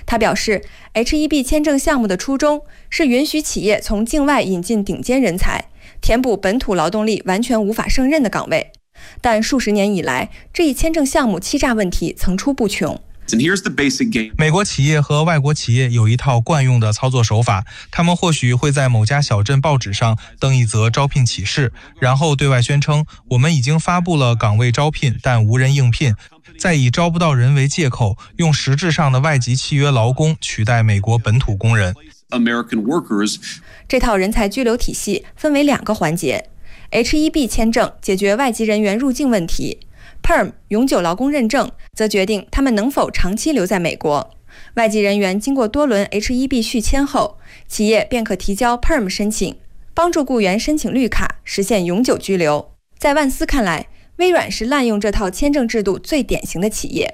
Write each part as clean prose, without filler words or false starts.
他表示 ，H-1B 签证项目的初衷是允许企业从境外引进顶尖人才，填补本土劳动力完全无法胜任的岗位。但数十年以来，这一签证项目欺诈问题层出不穷。 美国企业和外国企业有一套惯用的操作手法，他们或许会在某家小镇报纸上登一则招聘启事，然后对外宣称我们已经发布了岗位招聘，但无人应聘，再以招不到人为借口，用实质上的外籍契约劳工取代美国本土工人。 这套人才居留体系分为2个环节。H-1B 签证解决外籍人员入境问题， PERM 永久劳工认证则决定他们能否长期留在美国。外籍人员经过多轮 H-1B 续签后，企业便可提交 PERM 申请，帮助雇员申请绿卡，实现永久居留。在万斯看来，微软是滥用这套签证制度最典型的企业。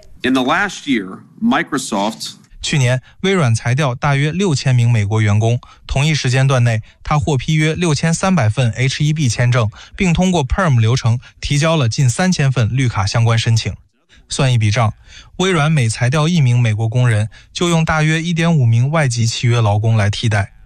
去年，微软裁掉大约6000名美国员工，同一时间段内，他获批约6300份 H-1B 签证，并通过 PERM 流程提交了近3000份绿卡相关申请。算一笔账，微软每裁掉1名美国工人，就用大约 1.5 名外籍契约劳工来替代。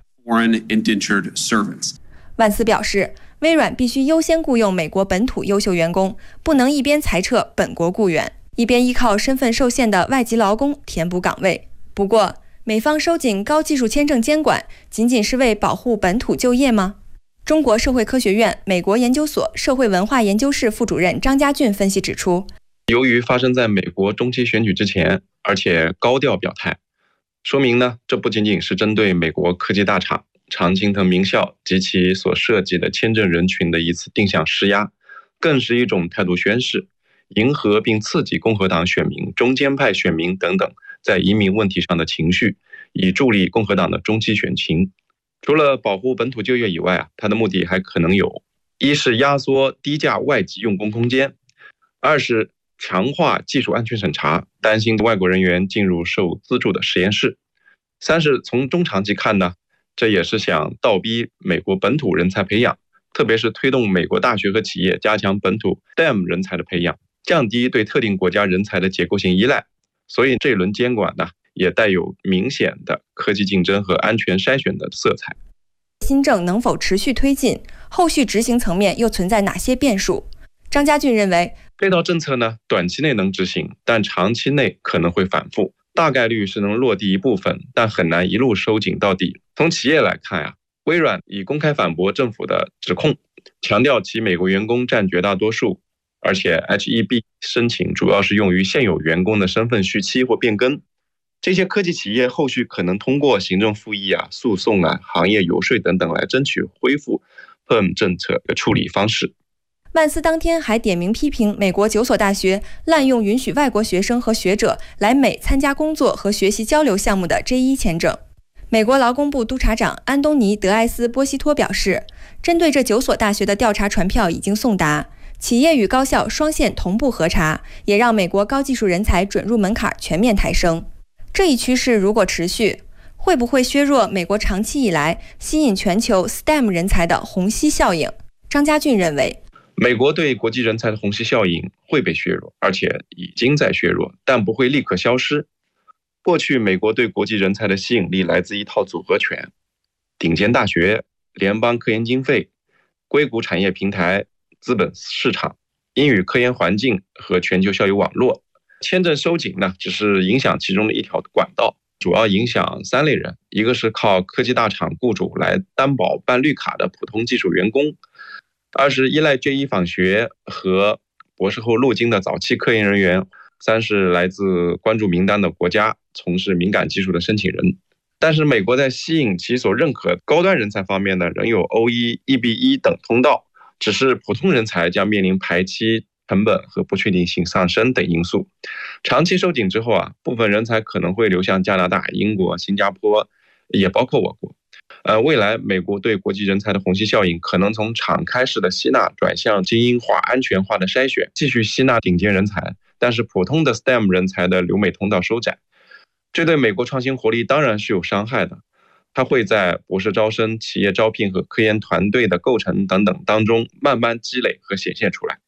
万斯表示，微软必须优先雇佣美国本土优秀员工，不能一边裁撤本国雇员，一边依靠身份受限的外籍劳工填补岗位。不过，美方收紧高技术签证监管，仅仅是为保护本土就业吗？中国社会科学院美国研究所社会文化研究室副主任张家俊分析指出， 由于发生在美国中期选举之前，而且高调表态，说明呢，这不仅仅是针对美国科技大厂、常青藤名校及其所涉及的签证人群的一次定向施压，更是一种态度宣示，迎合并刺激共和党选民、中间派选民等等在移民问题上的情绪，以助力共和党的中期选情。除了保护本土就业以外它的目的还可能有：一是压缩低价外籍用工空间；二是强化技术安全审查，担心外国人员进入受资助的实验室；三是从中长期看呢，这也是想倒逼美国本土人才培养，特别是推动美国大学和企业加强本土 STEM 人才的培养，降低对特定国家人才的结构性依赖。所以这一轮监管呢，也带有明显的科技竞争和安全筛选的色彩。 新政能否持续推进，后续执行层面又存在哪些变数？张家俊认为， 这套政策呢，短期内能执行，但长期内可能会反复，大概率是能落地一部分，但很难一路收紧到底。从企业来看微软已公开反驳政府的指控，强调其美国员工占绝大多数，而且 H-1B 申请主要是用于现有员工的身份续期或变更。这些科技企业后续可能通过行政复议诉讼行业游说等等来争取恢复 PERM 政策的处理方式。 万斯当天还点名批评美国9所大学滥用允许外国学生和学者来美参加工作和学习交流项目的 J1 签证。美国劳工部督察长安东尼·德埃斯·波西托表示，针对这9所大学的调查传票已经送达，企业与高校双线同步核查，也让美国高技术人才准入门槛全面抬升。这一趋势如果持续，会不会削弱美国长期以来吸引全球 STEM 人才的虹吸效应？张家俊认为， 美国对国际人才的虹吸效应会被削弱，而且已经在削弱，但不会立刻消失。过去美国对国际人才的吸引力来自一套组合拳：顶尖大学、联邦科研经费、硅谷产业平台、资本市场、英语科研环境和全球校友网络。签证收紧呢，只是影响其中的一条管道，主要影响3类人：一个是靠科技大厂雇主来担保办绿卡的普通技术员工；二是依赖J1访学和博士后路径的早期科研人员；三是来自关注名单的国家从事敏感技术的申请人。但是美国在吸引其所认可高端人才方面呢，仍有 OE、EB1 等通道，只是普通人才将面临排期、成本和不确定性上升等因素。长期收紧之后部分人才可能会流向加拿大、英国、新加坡，也包括我国。未来美国对国际人才的虹吸效应可能从敞开式的吸纳转向精英化、安全化的筛选，继续吸纳顶尖人才，但是普通的 STEM 人才的留美通道收窄。这对美国创新活力当然是有伤害的，它会在博士招生、企业招聘和科研团队的构成等等当中慢慢积累和显现出来。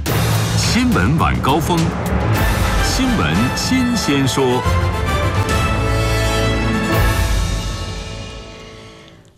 新闻晚高峰，新闻新鲜说。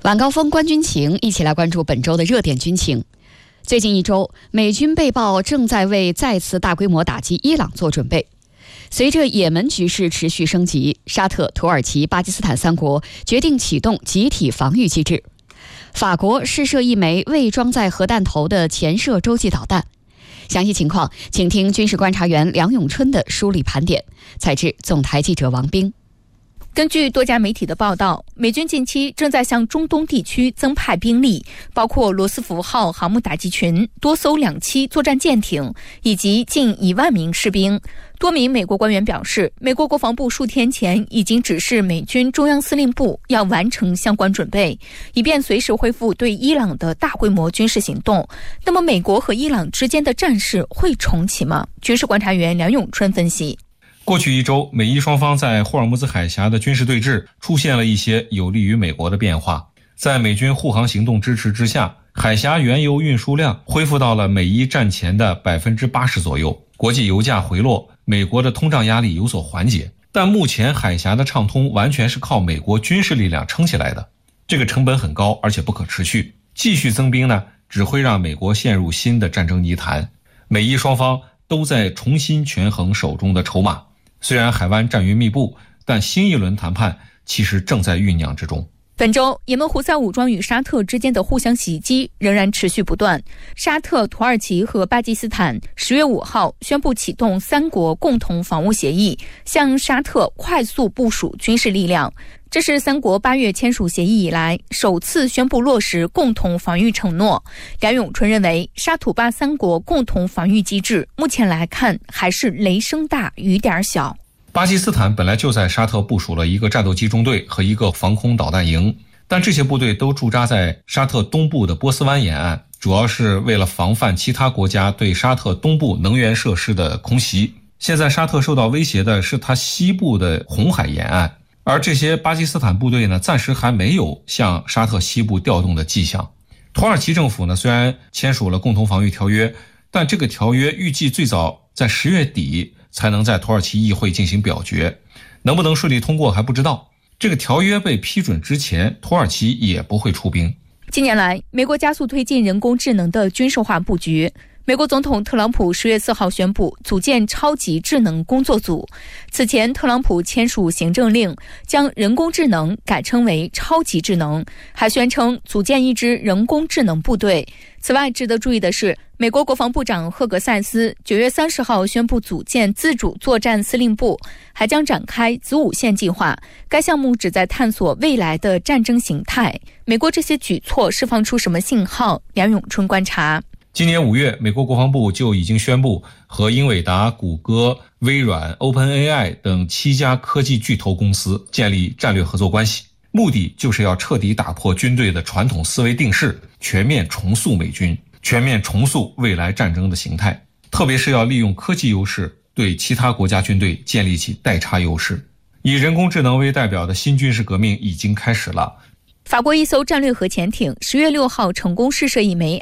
晚高峰观军情，一起来关注本周的热点军情。最近一周，美军被曝正在为再次大规模打击伊朗做准备。随着也门局势持续升级，沙特、土耳其、巴基斯坦3国决定启动集体防御机制。法国试射一枚未装载核弹头的潜射洲际导弹。详细情况，请听军事观察员梁永春的梳理盘点。采制总台记者王冰。 根据多家媒体的报道，美军近期正在向中东地区增派兵力，包括罗斯福号航母打击群、多艘2栖作战舰艇以及近1万名士兵。多名美国官员表示，美国国防部数天前已经指示美军中央司令部要完成相关准备，以便随时恢复对伊朗的大规模军事行动。那么，美国和伊朗之间的战事会重启吗？军事观察员梁永春分析。 过去一周，美伊双方在霍尔木兹海峡的军事对峙出现了一些有利于美国的变化。在美军护航行动支持之下，海峡原油运输量恢复到了美伊战前的 80% 左右，国际油价回落，美国的通胀压力有所缓解。但目前海峡的畅通完全是靠美国军事力量撑起来的，这个成本很高，而且不可持续。继续增兵呢，只会让美国陷入新的战争泥潭。美伊双方都在重新权衡手中的筹码。虽然海湾战云密布，但新一轮谈判其实正在酝酿之中。 本周，也门胡塞武装与沙特之间的互相袭击仍然持续不断。沙特、土耳其和巴基斯坦10月5号宣布启动3国共同防务协议，向沙特快速部署军事力量。这是3国8月签署协议以来首次宣布落实共同防御承诺。梁永春认为，沙土巴3国共同防御机制目前来看还是雷声大雨点小。 巴基斯坦本来就在沙特部署了一个战斗机中队和一个防空导弹营，但这些部队都驻扎在沙特东部的波斯湾沿岸，主要是为了防范其他国家对沙特东部能源设施的空袭。现在沙特受到威胁的是它西部的红海沿岸，而这些巴基斯坦部队呢，暂时还没有向沙特西部调动的迹象。土耳其政府呢，虽然签署了共同防御条约，但这个条约预计最早在10月底才能在土耳其议会进行表决，能不能顺利通过还不知道。这个条约被批准之前，土耳其也不会出兵。 近年来，美国加速推进人工智能的军事化布局。美国总统特朗普10月4号宣布组建超级智能工作组。此前，特朗普签署行政令，将人工智能改称为超级智能，还宣称组建一支人工智能部队。此外，值得注意的是，美国国防部长赫格塞斯9月30号宣布组建自主作战司令部，还将展开子午线计划。该项目旨在探索未来的战争形态。美国这些举措释放出什么信号？梁永春观察。 今年5月，美国国防部就已经宣布和英伟达、谷歌、微软、OpenAI 等7家科技巨头公司建立战略合作关系，目的就是要彻底打破军队的传统思维定式，全面重塑美军，全面重塑未来战争的形态，特别是要利用科技优势对其他国家军队建立起代差优势。以人工智能为代表的新军事革命已经开始了。 法国一艘战略核潜艇10月6号成功试射一枚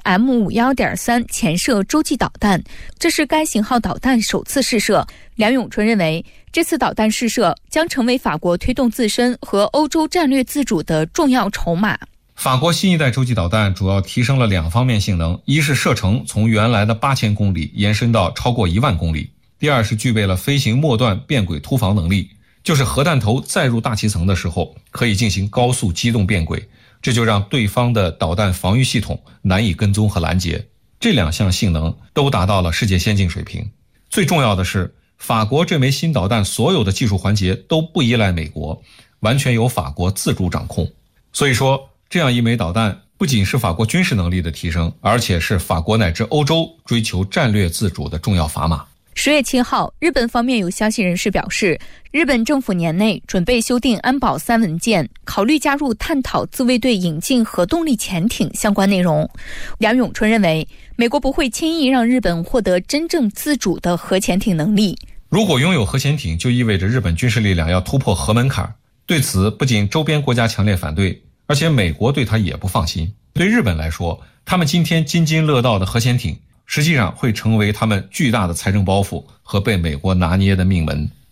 M51.3 潜射洲际导弹，这是该型号导弹首次试射。梁永春认为，这次导弹试射将成为法国推动自身和欧洲战略自主的重要筹码。 法国新一代洲际导弹主要提升了2方面性能，一是射程从原来的8000公里延伸到超过1万公里，第二是具备了飞行末段变轨突防能力，就是核弹头载入大气层的时候可以进行高速机动变轨，这就让对方的导弹防御系统难以跟踪和拦截。这2项性能都达到了世界先进水平。最重要的是，法国这枚新导弹所有的技术环节都不依赖美国，完全由法国自主掌控。所以说，这样一枚导弹不仅是法国军事能力的提升，而且是法国乃至欧洲追求战略自主的重要砝码。 10月7号，日本方面有消息人士表示，日本政府年内准备修订安保3文件，考虑加入探讨自卫队引进核动力潜艇相关内容。梁永春认为，美国不会轻易让日本获得真正自主的核潜艇能力。 如果拥有核潜艇，就意味着日本军事力量要突破核门槛。对此，不仅周边国家强烈反对，而且美国对他也不放心。对日本来说，他们今天津津乐道的核潜艇实际上会成为他们巨大的财政包袱和被美国拿捏的命门。